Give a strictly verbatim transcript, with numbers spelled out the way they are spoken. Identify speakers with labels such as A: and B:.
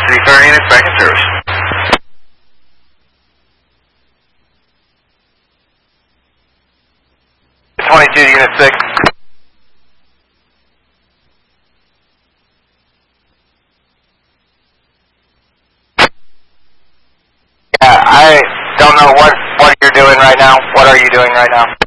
A: three thirty units back in service. twenty-two to unit six. Yeah, I don't know what, what you're doing right now. What are you doing right now?